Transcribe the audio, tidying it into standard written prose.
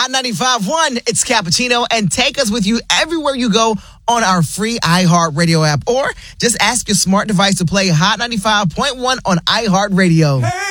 Hot 95.1, it's Cappuccino, and take us with you everywhere you go on our free iHeartRadio app. Or just ask your smart device to play Hot 95.1 on iHeartRadio. Hey!